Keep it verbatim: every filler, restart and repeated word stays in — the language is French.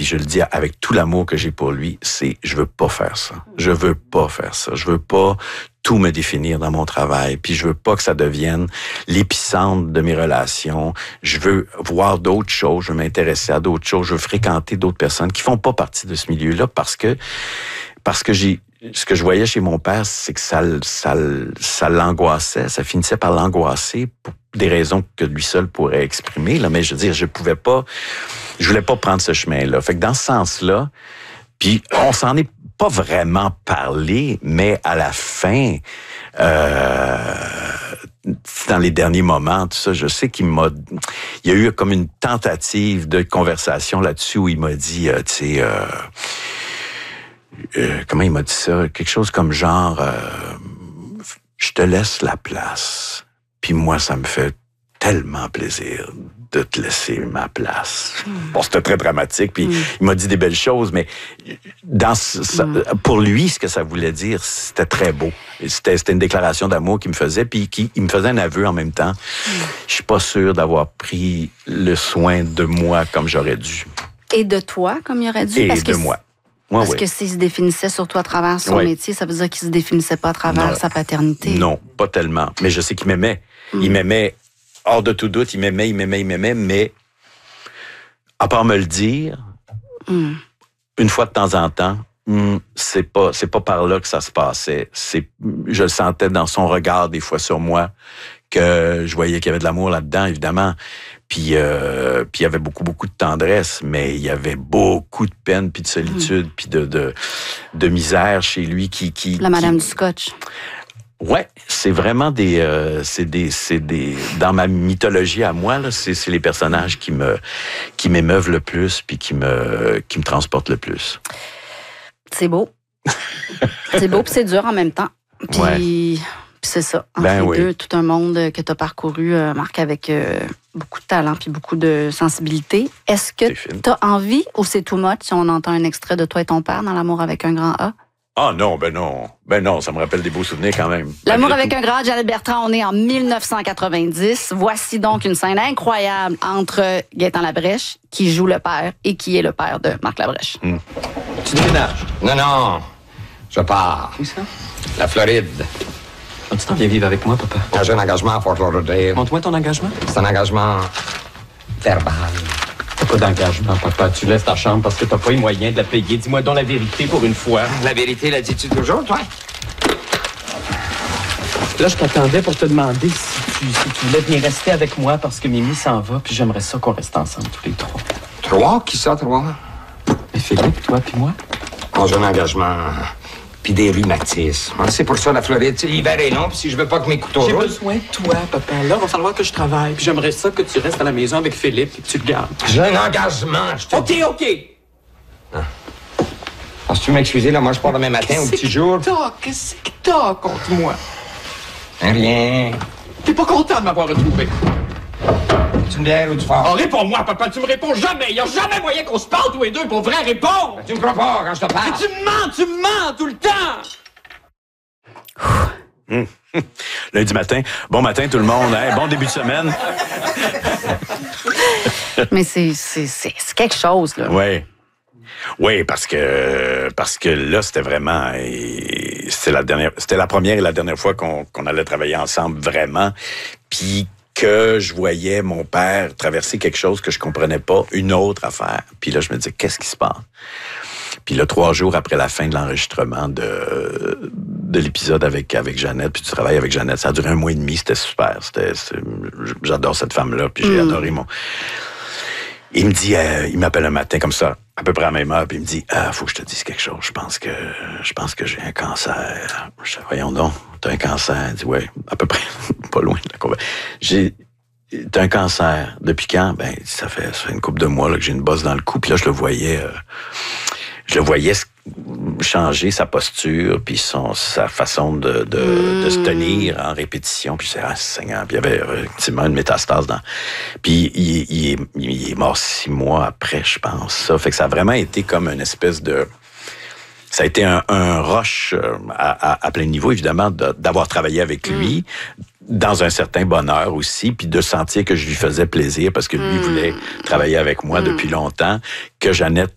je le dis avec tout l'amour que j'ai pour lui, c'est je veux pas faire ça. Je veux pas faire ça. Je veux pas tout me définir dans mon travail, puis je veux pas que ça devienne l'épicentre de mes relations. Je veux voir d'autres choses, je veux m'intéresser à d'autres choses, je veux fréquenter d'autres personnes qui font pas partie de ce milieu-là parce que parce que j'ai ce que je voyais chez mon père, c'est que ça ça ça l'angoissait, ça finissait par l'angoisser pour des raisons que lui seul pourrait exprimer là, mais je veux dire, je pouvais pas je voulais pas prendre ce chemin-là. Fait que dans ce sens-là, puis on s'en est pas vraiment parlé, mais à la fin, euh, dans les derniers moments, tout ça, je sais qu'il m'a, il y a eu comme une tentative de conversation là-dessus où il m'a dit, euh, tu sais, euh, euh, comment il m'a dit ça, quelque chose comme genre, euh, je te laisse la place, puis moi ça me fait tellement plaisir de te laisser ma place. Mm. Bon, c'était très dramatique, puis mm. il m'a dit des belles choses, mais dans ce, ça, mm. pour lui, ce que ça voulait dire, c'était très beau. C'était, c'était une déclaration d'amour qu'il me faisait, puis qui, il me faisait un aveu en même temps. Mm. Je suis pas sûr d'avoir pris le soin de moi comme j'aurais dû. Et de toi, comme il aurait dû? Et parce de que moi. Ouais, parce ouais. que s'il se définissait surtout à travers son ouais. métier, ça veut dire qu'il se définissait pas à travers non. sa paternité. Non, pas tellement. Mais je sais qu'il m'aimait. Mm. Il m'aimait hors de tout doute, il m'aimait, il m'aimait, il m'aimait, mais à part me le dire, mm. une fois de temps en temps, mm, c'est pas, c'est pas par là que ça se passait. C'est, je le sentais dans son regard des fois sur moi que je voyais qu'il y avait de l'amour là-dedans, évidemment. Puis, euh, puis il y avait beaucoup, beaucoup de tendresse, mais il y avait beaucoup de peine, puis de solitude, mm. puis de, de, de misère chez lui qui, qui la Madame qui... du Scotch. Ouais, c'est vraiment des, euh, c'est des, c'est des, dans ma mythologie à moi là, c'est, c'est les personnages qui me, qui m'émeuvent le plus, puis qui me, qui me transportent le plus. C'est beau, c'est beau, puis c'est dur en même temps. Puis, ouais. puis c'est ça. Entre ben les oui. deux, tout un monde que tu as parcouru, euh, Marc, avec euh, beaucoup de talent puis beaucoup de sensibilité. Est-ce que tu as envie ou c'est too much si on entend un extrait de toi et ton père dans L'amour avec un grand A? Ah non, ben non. Ben non, ça me rappelle des beaux souvenirs quand même. L'amour avec un grand, Jeannette Bertrand, on est en dix-neuf cent quatre-vingt-dix. Voici donc une scène incroyable entre Gaétan Labrèche, qui joue le père, et qui est le père de Marc Labrèche. Mm. Tu déménages? Non, non. Je pars. Où ça? La Floride. Oh, tu t'en viens vivre avec moi, papa? J'ai un engagement à Fort Lauderdale. Montre-moi ton engagement. C'est un engagement verbal. T'as pas d'engagement, papa. Tu laisses ta chambre parce que t'as pas les moyens de la payer. Dis-moi donc la vérité pour une fois. La vérité, la dis-tu toujours, toi? Là, je t'attendais pour te demander si tu, si tu voulais venir rester avec moi parce que Mimi s'en va, puis j'aimerais ça qu'on reste ensemble tous les trois. Trois? Qui ça, trois? Mais Philippe, toi puis moi? Oh, j'ai un engagement... puis des rhumatismes. C'est pour ça, la Floride, tu sais, l'hiver est long, puis si je veux pas que mes couteaux... J'ai besoin de toi, papa. Là, il va falloir que je travaille, puis j'aimerais ça que tu restes à la maison avec Philippe et que tu le gardes. J'ai un engagement, je te OK, dis. OK. Ah. Alors, si tu veux m'excuser, là, moi, je pars demain matin au petit jour. Qu'est-ce que t'as contre moi? Rien. T'es pas content de m'avoir retrouvé? Tu me bière ou tu fort? Oh, réponds-moi, papa, tu me réponds jamais. Y a jamais moyen qu'on se parle tous les deux pour vrai répondre. Ben, tu me crois pas quand je te parle. Mais tu me mens, tu me mens tout le temps. Mmh. Lundi matin. Bon matin tout le monde. Hey, bon début de semaine. Mais c'est, c'est, c'est, c'est quelque chose, là. Oui. Oui, parce que parce que là, c'était vraiment... C'était la dernière, c'était la première et la dernière fois qu'on, qu'on allait travailler ensemble, vraiment. Puis que je voyais mon père traverser quelque chose que je comprenais pas, une autre affaire. Puis là, je me disais, qu'est-ce qui se passe? Puis là, trois jours après la fin de l'enregistrement de, de l'épisode avec, avec Jeannette, puis du travail avec Jeannette, ça a duré un mois et demi, c'était super. C'était, c'était, j'adore cette femme-là, puis j'ai mmh. adoré mon... Il me dit, euh, il m'appelle un matin comme ça, à peu près à la même heure, puis il me dit, ah, faut que je te dise quelque chose. Je pense que, je pense que j'ai un cancer. Je dis, voyons donc, t'as un cancer. Il dit, ouais, à peu près, pas loin de la conversation. J'ai, t'as un cancer. Depuis quand? Ben, ça fait, ça fait une couple de mois là, que j'ai une bosse dans le cou. Puis là, je le voyais, euh, je le voyais changer sa posture, puis son, sa façon de, de, mmh. de se tenir en répétition. Puis c'est ah, Seigneur. Puis il y avait effectivement une métastase dans. Puis il, il, est, il est mort six mois après, je pense. Ça fait que ça a vraiment été comme une espèce de. Ça a été un, un rush à, à, à plein niveau, évidemment, de, d'avoir travaillé avec lui, mmh. dans un certain bonheur aussi, puis de sentir que je lui faisais plaisir parce que lui mmh. voulait travailler avec moi mmh. depuis longtemps, que Jeannette